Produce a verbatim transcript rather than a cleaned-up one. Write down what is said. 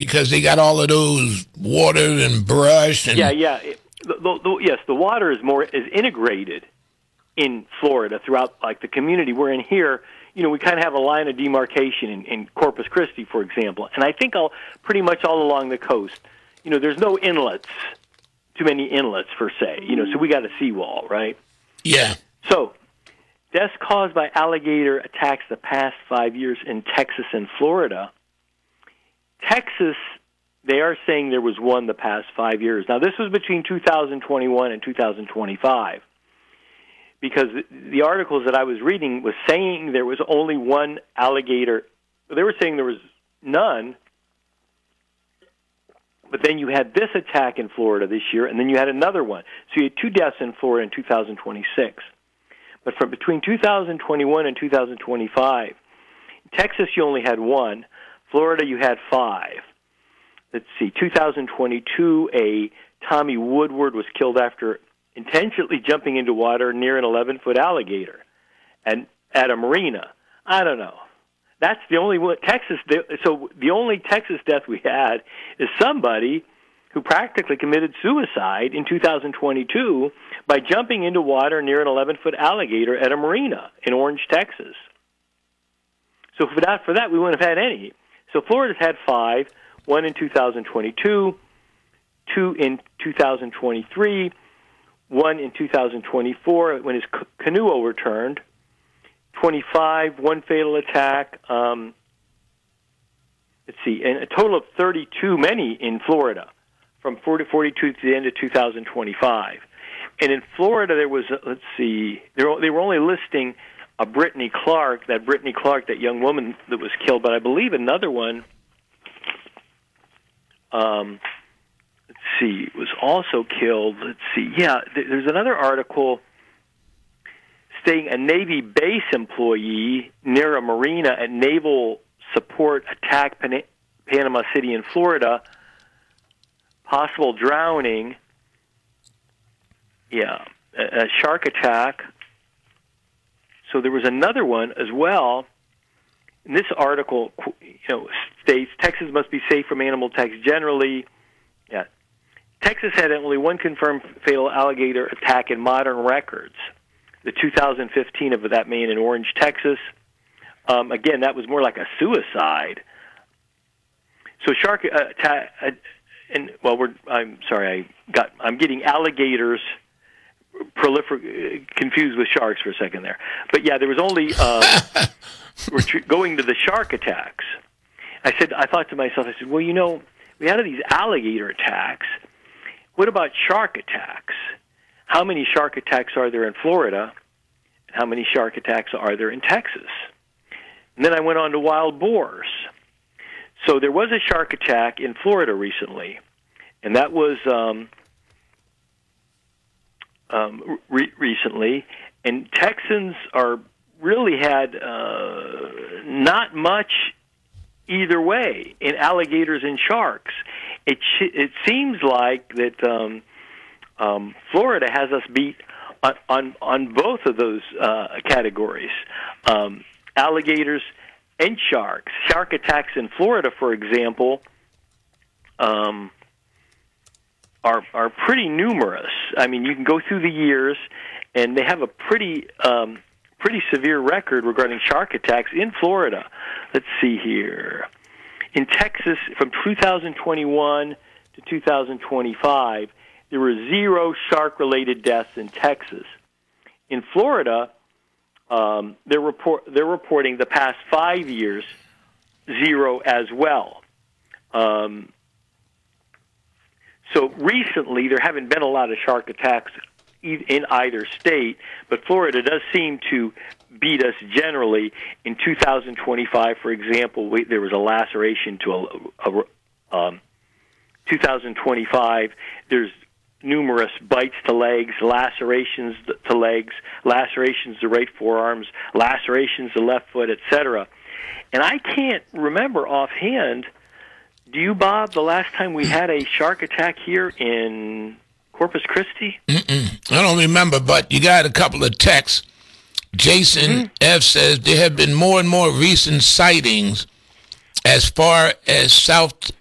because they got all of those water and brush. And yeah, yeah. It, the, the, the, yes, the water is more is integrated in Florida throughout, like the community we're in here. You know, we kind of have a line of demarcation in, in Corpus Christi, for example, and I think all pretty much all along the coast. You know, there's no inlets, too many inlets per se. You know, so we got a seawall, right? Yeah. So, deaths caused by alligator attacks the past five years in Texas and Florida. Texas, they are saying there was one the past five years. Now, this was between two thousand twenty-one and two thousand twenty-five, because the articles that I was reading was saying there was only one alligator. They were saying there was none, but then you had this attack in Florida this year, and then you had another one. So you had two deaths in Florida in two thousand twenty-six. But from between two thousand twenty-one and two thousand twenty-five, Texas, you only had one. Florida, you had five. Let's see, two thousand twenty-two, a Tommy Woodward was killed after intentionally jumping into water near an eleven-foot alligator and at a marina. I don't know. That's the only one. Texas. So the only Texas death we had is somebody who practically committed suicide in two thousand twenty-two by jumping into water near an eleven-foot alligator at a marina in Orange, Texas. So for that, for that, we wouldn't have had any. So Florida's had five, one in two thousand twenty-two, two in two thousand twenty-three, one in two thousand twenty-four when his canoe overturned, twenty-five, one fatal attack. Um, let's see, and a total of thirty-two, many in Florida, from forty, forty-two to the end of two thousand twenty-five. And in Florida, there was, let's see, they were, they were only listing a Brittany Clark, that Brittany Clark, that young woman that was killed, but I believe another one, um, let's see, was also killed. Let's see, yeah, there's another article stating a Navy base employee near a marina at Naval Support attacked Pan- Panama City in Florida, possible drowning, yeah, a, a shark attack. So there was another one as well. And this article, you know, states Texas must be safe from animal attacks generally. Yeah, Texas had only one confirmed fatal alligator attack in modern records. The two thousand fifteen of that man in Orange, Texas. Um, again, that was more like a suicide. So shark uh, attack, uh, and well, we're. I'm sorry, I got. I'm getting alligators prolifer confused with sharks for a second there. But yeah, there was only uh, we're tr- going to the shark attacks. I said, I thought to myself, I said, well, you know, we had these alligator attacks. What about shark attacks? How many shark attacks are there in Florida? And how many shark attacks are there in Texas? And then I went on to wild boars. So there was a shark attack in Florida recently, and that was um, um, re- recently. And Texans are really had uh, not much either way in alligators and sharks. It ch- it seems like that um, um, Florida has us beat on on, on both of those uh, categories, um, alligators and sharks. Shark attacks in Florida, for example, um, are are pretty numerous. I mean, you can go through the years, and they have a pretty um, pretty severe record regarding shark attacks in Florida. Let's see here. In Texas, from two thousand twenty-one to two thousand twenty-five, there were zero shark-related deaths in Texas. In Florida, um, they're, report, they're reporting the past five years, zero as well. Um, so recently, there haven't been a lot of shark attacks in either state, but Florida does seem to beat us generally. In two thousand twenty-five, for example, we, there was a laceration to a, a um, two thousand twenty-five. There's numerous bites to legs, lacerations to legs, lacerations to right forearms, lacerations to left foot, et cetera. And I can't remember offhand. Do you, Bob? The last time we had a shark attack here in Corpus Christi? Mm-mm. I don't remember, but you got a couple of texts. Jason mm-hmm. F. says there have been more and more recent sightings as far as South